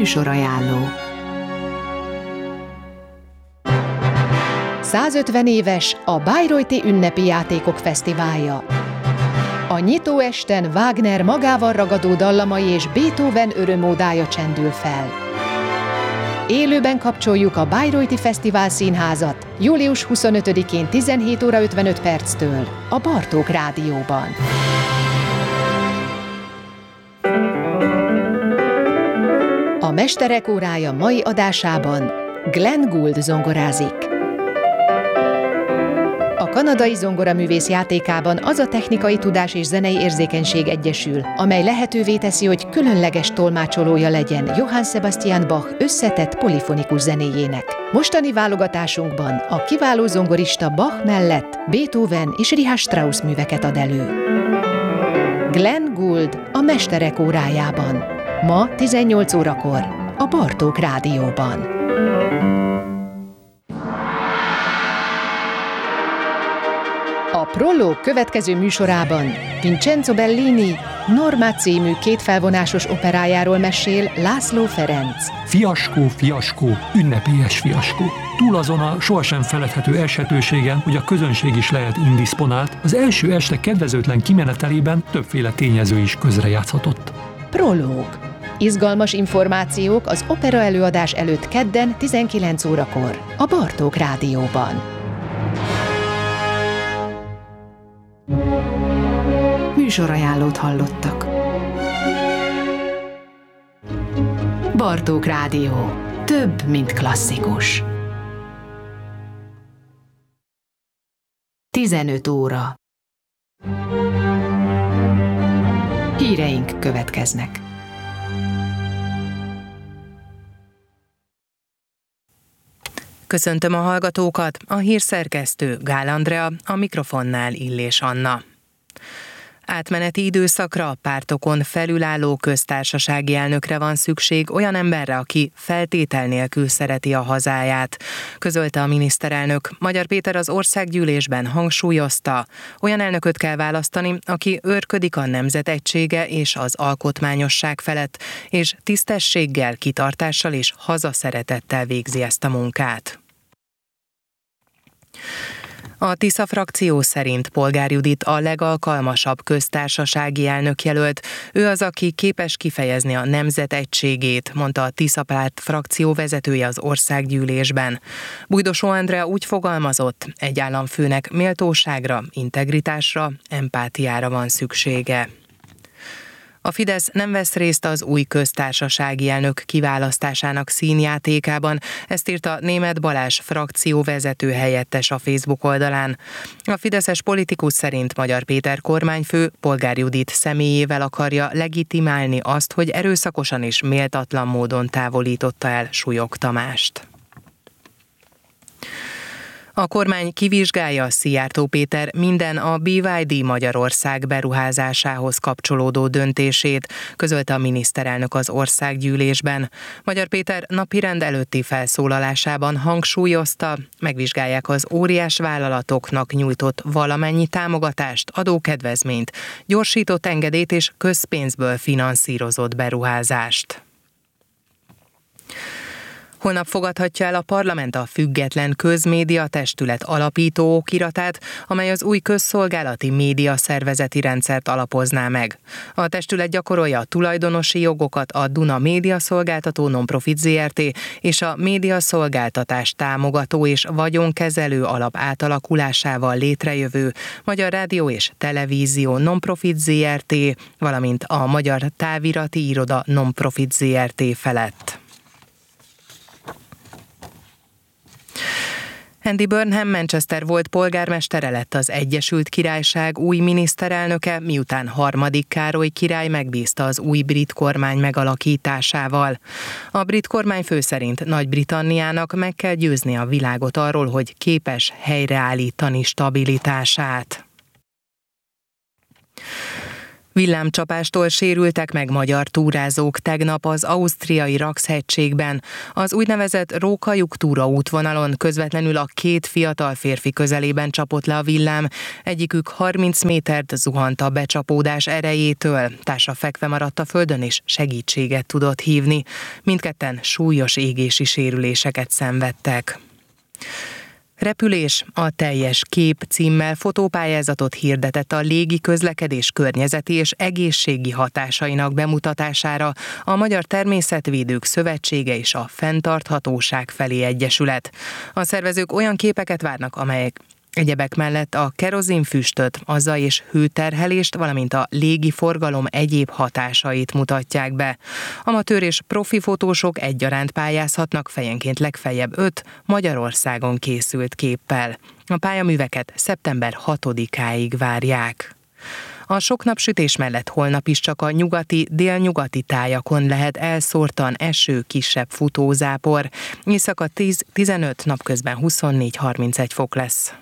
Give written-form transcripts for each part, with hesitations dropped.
Műsorajánló. 150 éves a Bayreuthi Ünnepi Játékok Fesztiválja. A nyitó esten Wagner magával ragadó dallamai és Beethoven örömódája csendül fel. Élőben kapcsoljuk a Bayreuthi Fesztivál Színházat július 25-én 17 óra 55 perctől a Bartók Rádióban. A Mesterek órája mai adásában Glenn Gould zongorázik. A kanadai zongoraművész játékában az a technikai tudás és zenei érzékenység egyesül, amely lehetővé teszi, hogy különleges tolmácsolója legyen Johann Sebastian Bach összetett polifonikus zenéjének. Mostani válogatásunkban a kiváló zongorista Bach mellett Beethoven és Richard Strauss műveket ad elő. Glenn Gould a Mesterek órájában. Ma 18 órakor a Bartók Rádióban. A Prológ következő műsorában Vincenzo Bellini Norma című kétfelvonásos operájáról mesél László Ferenc. Fiaskó, fiaskó, ünnepélyes fiaskó. Túl azon a sohasem feledhető esetőségen, hogy a közönség is lehet indisponált, az első este kedvezőtlen kimenetelében többféle tényező is közrejátszhatott. Prológ. Izgalmas információk az opera előadás előtt kedden 19 órakor a Bartók Rádióban. Műsorajánlót hallottak. Bartók Rádió. Több, mint klasszikus. 15 óra. Híreink következnek. Köszöntöm a hallgatókat, a hírszerkesztő Gál Andrea, a mikrofonnál Illés Anna. Átmeneti időszakra a pártokon felülálló köztársasági elnökre van szükség, olyan emberre, aki feltétel nélkül szereti a hazáját, közölte a miniszterelnök. Magyar Péter az országgyűlésben hangsúlyozta, olyan elnököt kell választani, aki őrködik a nemzet egysége és az alkotmányosság felett, és tisztességgel, kitartással és hazaszeretettel végzi ezt a munkát. A Tisza frakció szerint Polgár Judit a legalkalmasabb köztársasági elnökjelölt. Ő az, aki képes kifejezni a nemzet egységét, mondta a Tisza párt frakció vezetője az országgyűlésben. Bújdosó Andrea úgy fogalmazott, egy államfőnek méltóságra, integritásra, empátiára van szüksége. A Fidesz nem vesz részt az új köztársasági elnök kiválasztásának színjátékában, ezt írta Németh Balázs frakcióvezető helyettes a Facebook oldalán. A fideszes politikus szerint Magyar Péter kormányfő Polgár Judit személyével akarja legitimálni azt, hogy erőszakosan és méltatlan módon távolította el Súlyog Tamást. A kormány kivizsgálja Szijjártó Péter minden a BYD Magyarország beruházásához kapcsolódó döntését, közölte a miniszterelnök az országgyűlésben. Magyar Péter napirend előtti felszólalásában hangsúlyozta, megvizsgálják az óriás vállalatoknak nyújtott valamennyi támogatást, adókedvezményt, gyorsított engedélyt és közpénzből finanszírozott beruházást. Holnap fogadhatja el a parlament a Független Közmédia Testület alapító okiratát, amely az új közszolgálati média szervezeti rendszert alapozná meg. A testület gyakorolja a tulajdonosi jogokat a Duna Média Szolgáltató Nonprofit Zrt. És a médiaszolgáltatás támogató és vagyonkezelő alap átalakulásával létrejövő Magyar Rádió és Televízió Nonprofit Zrt., valamint a Magyar Távirati Iroda Nonprofit Zrt. Felett. Andy Burnham Manchester volt polgármestere lett az Egyesült Királyság új miniszterelnöke, miután harmadik Károly király megbízta az új brit kormány megalakításával. A brit kormányfő szerint Nagy-Britanniának meg kell győzni a világot arról, hogy képes helyreállítani stabilitását. Villámcsapástól sérültek meg magyar túrázók tegnap az ausztriai Rax-hegységben. Az úgynevezett Rókajuk túraútvonalon közvetlenül a két fiatal férfi közelében csapott le a villám. Egyikük 30 métert zuhant a becsapódás erejétől. Társa fekve maradt a földön és segítséget tudott hívni. Mindketten súlyos égési sérüléseket szenvedtek. Repülés, a teljes kép címmel fotópályázatot hirdetett a légi közlekedés környezeti és egészségi hatásainak bemutatására a Magyar Természetvédők Szövetsége és a Fenntarthatóság felé Egyesület. A szervezők olyan képeket várnak, amelyek egyebek mellett a kerozinfüstöt, a zaj- és hőterhelést, valamint a légi forgalom egyéb hatásait mutatják be. Amatőr és profi fotósok egyaránt pályázhatnak fejenként legfeljebb 5 Magyarországon készült képpel. A pályaműveket szeptember 6-áig várják. A sok napsütés mellett holnap is csak a nyugati, délnyugati tájakon lehet elszórtan eső, kisebb futózápor. Éjszaka 10-15, napközben 24-31 fok lesz.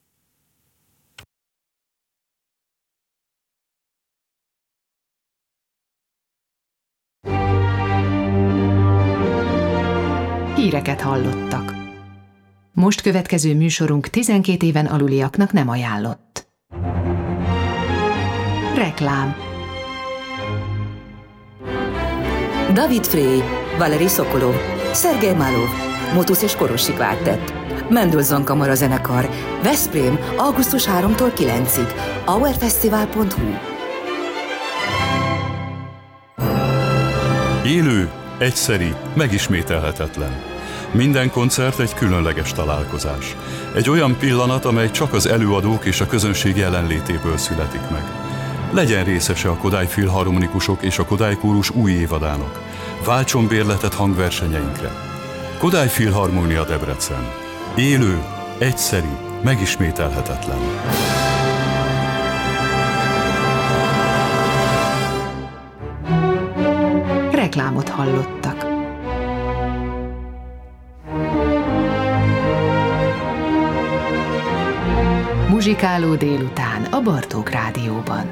Híreket hallottak. Most következő műsorunk 12 éven aluliaknak nem ajánlott. Reklám. David Frey, Valeri Sokolov, Szergej Malov, Motus és Korosi Kvártett, Mendelssohn Kamara zenekar, Veszprém, augusztus 3-tól 9-ig, hourfestival.hu. Élő, egyszeri, megismételhetetlen. Minden koncert egy különleges találkozás. Egy olyan pillanat, amely csak az előadók és a közönség jelenlétéből születik meg. Legyen részese a Kodály Filharmonikusok és a Kodály Kórus új évadának. Váltson bérletet hangversenyeinkre. Kodály Filharmónia Debrecen. Élő, egyszeri, megismételhetetlen. Reklámot hallottak. Muzsikáló délután a Bartók Rádióban.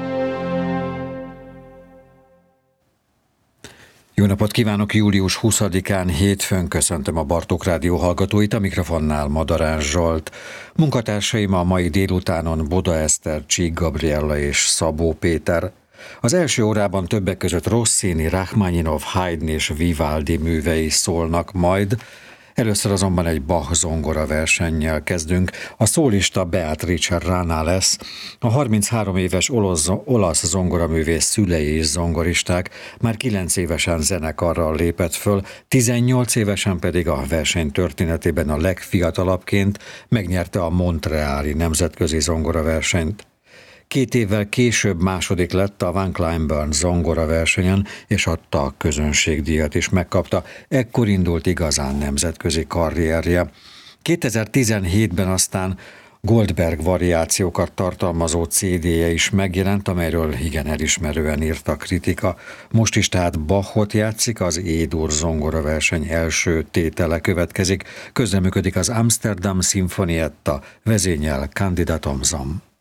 Jó napot kívánok! Július 20-án hétfőn köszöntöm a Bartók Rádió hallgatóit, a mikrofonnál Madarás Zsolt. Munkatársaim a mai délutánon Boda Eszter, Csík Gabriella és Szabó Péter. Az első órában többek között Rossini, Rachmaninov, Haydn és Vivaldi művei szólnak majd. Először azonban egy Bach zongora versennyel kezdünk. A szólista Beatrice Rana lesz. A 33 éves olasz zongoraművész szülei is zongoristák, már 9 évesen zenekarral lépett föl, 18 évesen pedig a verseny történetében a legfiatalabbként megnyerte a Montreali nemzetközi zongoraversenyt. 2 évvel később második lett a Van Cliburn zongora versenyen, és adta a közönségdíjat is megkapta. Ekkor indult igazán nemzetközi karrierje. 2017-ben aztán Goldberg variációkat tartalmazó CD-je is megjelent, amelyről igen elismerően írt a kritika. Most is tehát Bachot játszik, az E-dur zongora verseny első tétele következik. Közreműködik az Amsterdam Sinfonietta, vezényel Candida Thompson.